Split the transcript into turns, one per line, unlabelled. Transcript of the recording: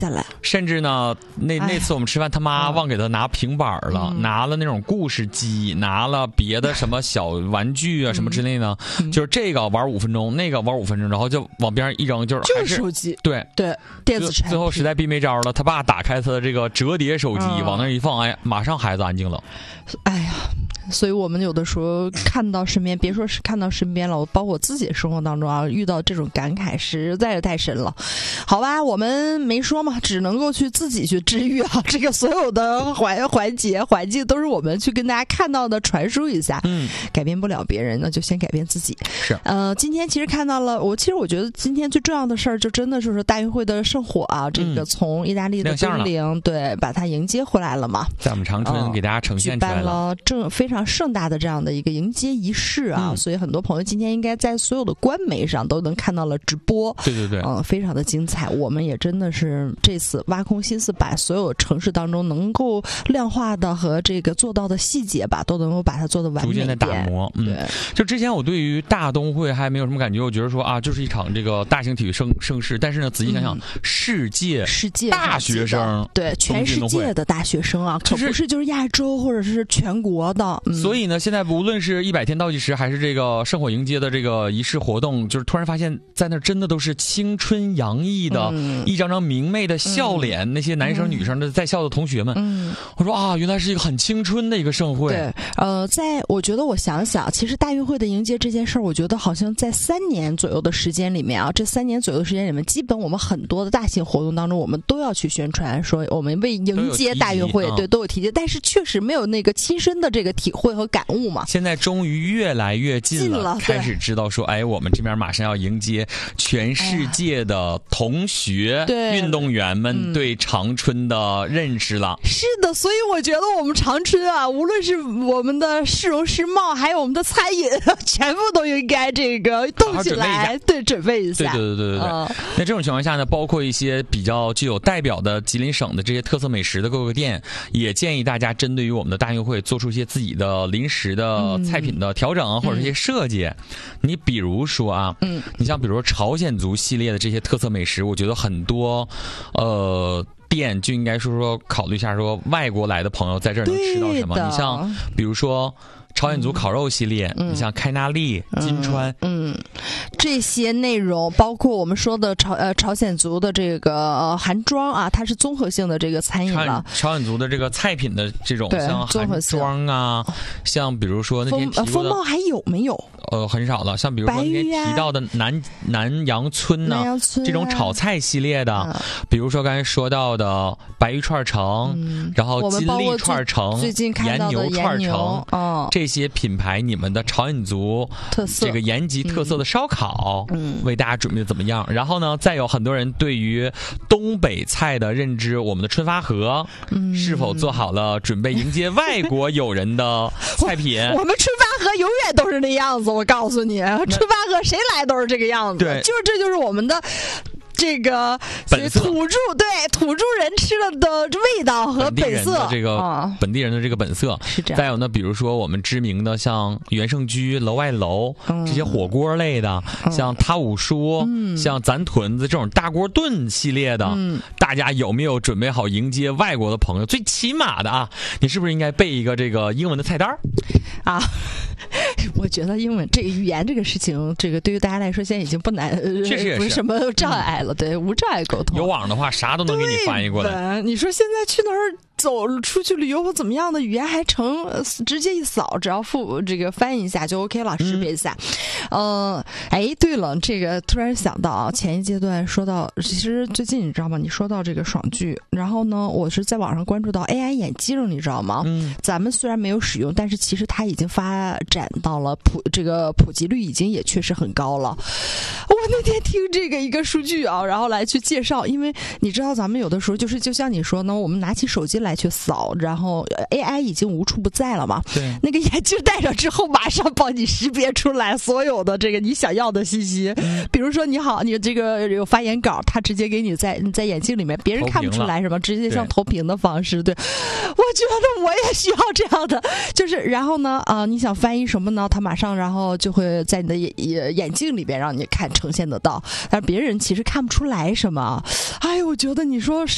下来。
甚至呢，那次我们吃饭，他妈忘给他拿平板了，拿了那种故事机，拿了别的什么小玩具啊什么之类的，就是这个玩5分钟，那个玩5分钟，然后就往边上一扔，就是
手机，
对
电子产品。
最后实在逼没招了，他爸打开他的这个折叠手机，往那一放，哎，马上孩子安静了。
哎呀。所以我们有的时候看到身边，别说是看到身边了，包括我自己的生活当中啊，遇到这种感慨实在是太深了。好吧，我们没说嘛，只能够去自己去治愈啊。这个所有的环节环境都是我们去跟大家看到的传输一下。改变不了别人，那就先改变自己。
是。
今天其实看到了，其实我觉得今天最重要的事儿，就真的就是大运会的圣火啊，这个从意大利的精灵对把它迎接回来了嘛，
在我们长春给大家呈现出来了，
举办了非常盛大的这样的一个迎接仪式啊，所以很多朋友今天应该在所有的官媒上都能看到了直播。
对，
非常的精彩。我们也真的是这次挖空心思，把所有城市当中能够量化的和这个做到的细节吧，都能够把它做得完美一点，
逐渐的打磨。对，就之前我对于大冬会还没有什么感觉，我觉得说啊，就是一场这个大型体育盛事。但是呢，仔细想想，世界大学生，
对，全世界的大学生啊，可不是就是亚洲或者是全国的。
所以呢，现在无论是100天倒计时，还是这个圣火迎接的这个仪式活动，就是突然发现，在那真的都是青春洋溢的，一张张明媚的笑脸，那些男生女生的在校的同学们，我说啊，原来是一个很青春的一个盛会。
对，我觉得我想想，其实大运会的迎接这件事儿，我觉得好像在3年左右的时间里面啊，这3年左右的时间里面，基本我们很多的大型活动当中，我们都要去宣传，说我们为迎接大运会，对，都有提及，但是确实没有那个亲身的这个体会和感悟嘛。
现在终于越来越近了，开始知道说，哎，我们这边马上要迎接全世界的同学、运动员们对长春的认识了。
是的，所以我觉得我们长春啊，无论是我们的市容市貌，还有我们的餐饮，全部都应该这个动起来，对，准备一下。
对。那这种情况下呢，包括一些比较具有代表的吉林省的这些特色美食的各个店，也建议大家针对于我们的大运会做出一些自己的临时的菜品的调整，或者是一些设计。你比如说啊，你像比如说朝鲜族系列的这些特色美食，我觉得很多店就应该说考虑一下，说外国来的朋友在这儿能吃到什么。你像比如说朝鲜族烤肉系列，你像开纳利、金川，
这些内容包括我们说的朝鲜族的这个韩庄啊，它是综合性的这个餐饮了。
朝鲜族的这个菜品的这种像韩庄啊，像比如说那天提到的
风貌还有没有？
很少了。像比如说那天提到的南阳村呢，这种炒菜系列的，比如说刚才说到的白鱼串城，然后金利串城、盐牛串城，这些品牌，你们的朝鲜族
特色
这个延吉特色的烧烤，为大家准备的怎么样？然后呢，再有很多人对于东北菜的认知，我们的春发河是否做好了准备迎接外国友人的菜品？
我们春发河永远都是那样子，我告诉你，春发河谁来都是这个样子，对，这就是我们的。这个土著人吃了的味道和本色，
本地人的这个本色
是这样。
再有呢，比如说我们知名的像元盛居、楼外楼这些火锅类的，像他五叔、像咱屯子这种大锅炖系列的，大家有没有准备好迎接外国的朋友？最起码的啊，你是不是应该背一个这个英文的菜单
啊？我觉得英文这个语言这个事情，这个对于大家来说现在已经不难，
确实也是
不是什么障碍了，对，无障碍沟通。
有网的话，啥都能给你翻译过来。
你说现在去哪儿走出去旅游或怎么样的，语言还成直接一扫，只要这个翻译一下就 OK 了，识别一下。对了，这个突然想到啊，前一阶段说到，其实最近你知道吗？你说到这个爽剧，然后呢，我是在网上关注到 AI 眼镜，你知道吗？咱们虽然没有使用，但是其实它已经发展到了普及率已经也确实很高了。我那天听这个一个数据啊，然后来去介绍，因为你知道咱们有的时候就像你说呢，我们拿起手机来去扫，然后 AI 已经无处不在了嘛。
对，
那个眼镜戴上之后，马上帮你识别出来所有的这个你想要的信息。比如说你好，你这个有发言稿，它直接给你在眼镜里面，别人看不出来什么，直接像投屏的方式。对，我觉得我也需要这样的，就是然后呢你想翻译什么呢？它马上然后就会在你的眼镜里边让你看呈现得到，但是别人其实看不出来什么。哎，我觉得你说